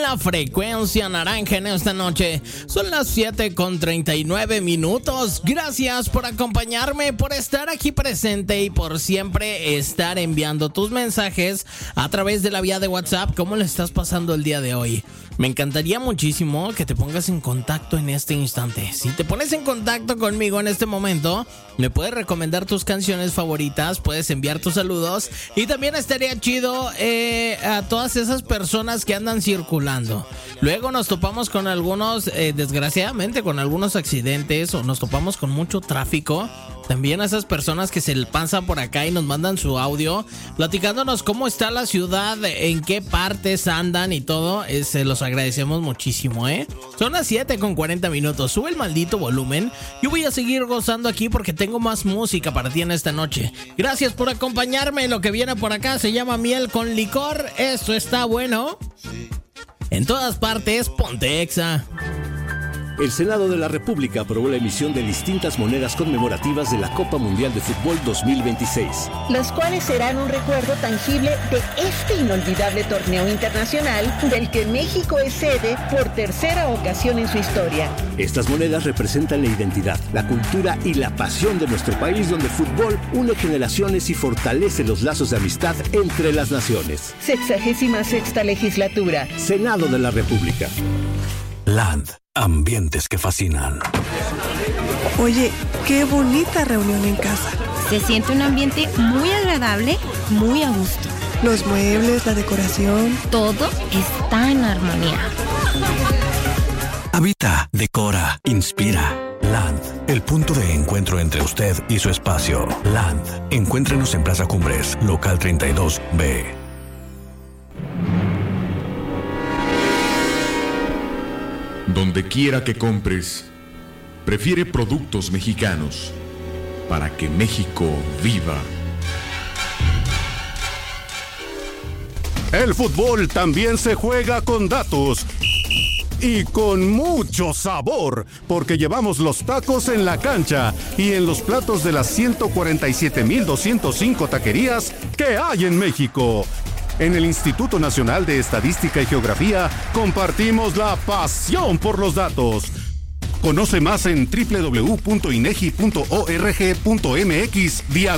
la frecuencia naranja en esta noche. Son las 7:39. Gracias por acompañarme, por estar aquí presente y por siempre estar enviando tus mensajes a través de la vía de WhatsApp. ¿Cómo le estás pasando el día de hoy? Me encantaría muchísimo que te pongas en contacto en este instante. Si te pones en contacto conmigo en este momento, me puedes recomendar tus canciones favoritas, puedes enviar tus saludos y también estaría chido a todas esas personas que andan circulando. Luego nos topamos con algunos, desgraciadamente, con algunos accidentes o nos topamos con mucho tráfico. También a esas personas que se pasan por acá y nos mandan su audio platicándonos cómo está la ciudad, en qué partes andan y todo, se los agradecemos muchísimo, Son las 7:40. Sube el maldito volumen. Yo voy a seguir gozando aquí porque tengo más música para ti en esta noche. Gracias por acompañarme. Lo que viene por acá se llama Miel con Licor. Esto está bueno. En todas partes, ponte Exa. El Senado de la República aprobó la emisión de distintas monedas conmemorativas de la Copa Mundial de Fútbol 2026. Las cuales serán un recuerdo tangible de este inolvidable torneo internacional del que México es sede por tercera ocasión en su historia. Estas monedas representan la identidad, la cultura y la pasión de nuestro país, donde el fútbol une generaciones y fortalece los lazos de amistad entre las naciones. 66ª legislatura. Senado de la República. Land. Ambientes que fascinan. Oye, qué bonita reunión en casa. Se siente un ambiente muy agradable, muy a gusto. Los muebles, la decoración. Todo está en armonía. Habita, decora, inspira. Land, el punto de encuentro entre usted y su espacio. Land, encuéntrenos en Plaza Cumbres, local 32B. Donde quiera que compres, prefiere productos mexicanos para que México viva. El fútbol también se juega con datos y con mucho sabor, porque llevamos los tacos en la cancha y en los platos de las 147,205 taquerías que hay en México. En el Instituto Nacional de Estadística y Geografía compartimos la pasión por los datos. Conoce más en www.inegi.org.mx.